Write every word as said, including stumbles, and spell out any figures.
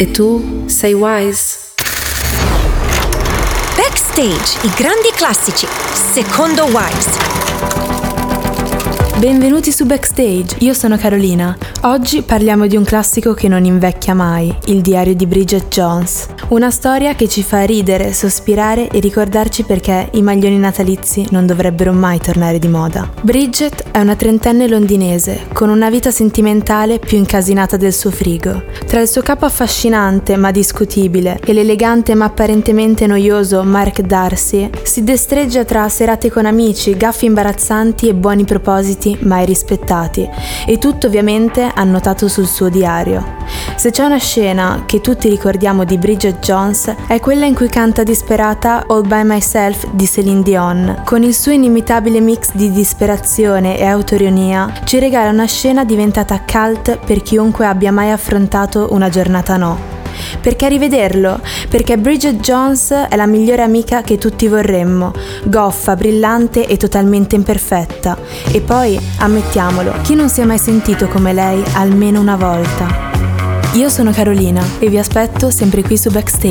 E tu sei Wise. Backstage, i grandi classici, secondo Wise. Benvenuti su Backstage, io sono Carolina. Oggi parliamo di un classico che non invecchia mai, Il diario di Bridget Jones. Una storia che ci fa ridere, sospirare e ricordarci perché i maglioni natalizi non dovrebbero mai tornare di moda. Bridget è una trentenne londinese, con una vita sentimentale più incasinata del suo frigo. Tra il suo capo affascinante ma discutibile e l'elegante ma apparentemente noioso Mark Darcy, si destreggia tra serate con amici, gaffe imbarazzanti e buoni propositi mai rispettati, e tutto ovviamente annotato sul suo diario. Se c'è una scena che tutti ricordiamo di Bridget Jones è quella in cui canta disperata All By Myself di Céline Dion. Con il suo inimitabile mix di disperazione e autoironia ci regala una scena diventata cult per chiunque abbia mai affrontato una giornata no. Perché rivederlo? Perché Bridget Jones è la migliore amica che tutti vorremmo, goffa, brillante e totalmente imperfetta. E poi, ammettiamolo, chi non si è mai sentito come lei almeno una volta? Io sono Carolina e vi aspetto sempre qui su Backstage.